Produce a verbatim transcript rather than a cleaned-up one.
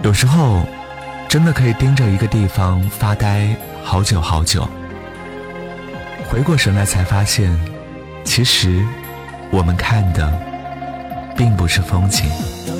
有时候真的可以盯着一个地方发呆好久好久，回过神来才发现，其实我们看的并不是风景。